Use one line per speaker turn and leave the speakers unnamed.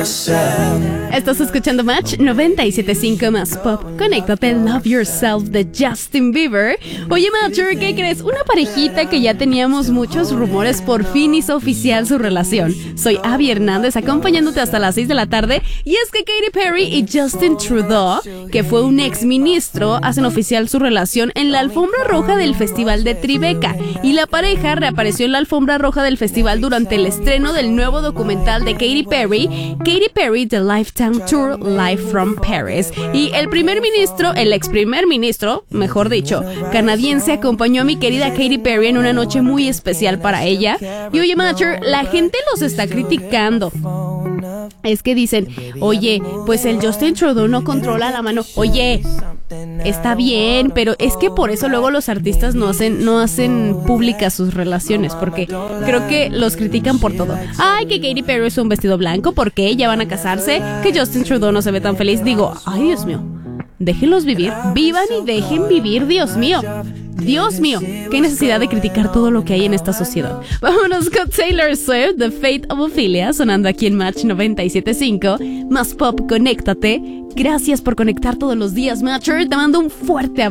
Estás escuchando Match 97.5 más pop. Conéctate, Love Yourself de Justin Bieber. Oye, Matcher, ¿qué crees? Una parejita que ya teníamos muchos rumores, por fin hizo oficial su relación. Soy Abby Hernández, acompañándote hasta las 6 de la tarde. Y es que Katy Perry y Justin Trudeau, que fue un ex ministro, hacen oficial su relación en la alfombra roja del Festival de Tribeca. Y la pareja reapareció en la alfombra roja del festival durante el estreno del nuevo documental de Katy Perry, The Lifetime Tour Live from Paris. Y el ex primer ministro, mejor dicho, canadiense, acompañó a mi querida Katy Perry en una noche muy especial para ella. Y oye, Matcher, la gente los está criticando. Es que dicen, oye, pues el Justin Trudeau no controla la mano. Oye, está bien, pero es que por eso luego los artistas no hacen públicas sus relaciones, porque creo que los critican por todo. Ay, que Katy Perry es un vestido blanco, ¿por qué? Ya van a casarse. Que Justin Trudeau no se ve tan feliz. Digo, ay, Dios mío, déjenlos vivir, vivan y dejen vivir, Dios mío. Dios mío, qué necesidad de criticar todo lo que hay en esta sociedad. Vámonos con Taylor Swift, The Fate of Ophelia, sonando aquí en Match 97.5. Más pop, conéctate. Gracias por conectar todos los días, Matcher. Te mando un fuerte abrazo.